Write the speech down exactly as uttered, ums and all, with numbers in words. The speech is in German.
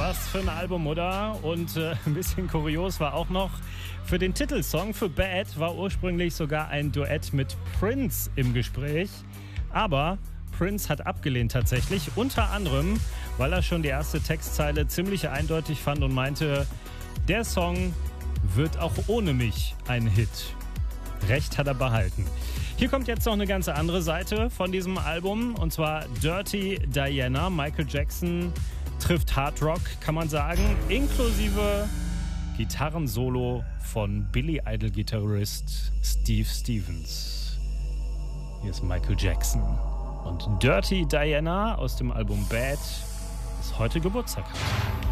Was für ein Album, oder? Und äh, ein bisschen kurios war auch noch, für den Titelsong, für Bad, war ursprünglich sogar ein Duett mit Prince im Gespräch. Aber Prince hat abgelehnt tatsächlich, unter anderem, weil er schon die erste Textzeile ziemlich eindeutig fand und meinte, der Song wird auch ohne mich ein Hit. Recht hat er behalten. Hier kommt jetzt noch eine ganz andere Seite von diesem Album, und zwar Dirty Diana. Michael Jackson trifft Hard Rock, kann man sagen, inklusive Gitarrensolo von Billy Idol-Gitarrist Steve Stevens. Hier ist Michael Jackson. Und Dirty Diana aus dem Album Bad, das heute Geburtstag hat.